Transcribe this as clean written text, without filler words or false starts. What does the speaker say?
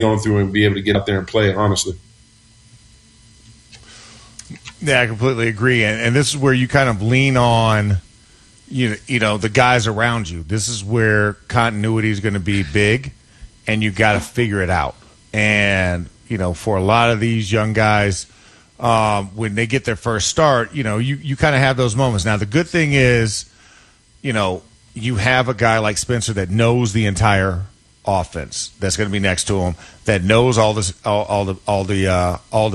going through and be able to get out there and play, honestly. Yeah, I completely agree. And this is where you kind of lean on, you know, the guys around you. This is where continuity is going to be big, and you got to figure it out. And, you know, for a lot of these young guys, when they get their first start, you know, you kind of have those moments. Now, the good thing is, you know, you have a guy like Spencer that knows the entire offense that's going to be next to him, that knows all the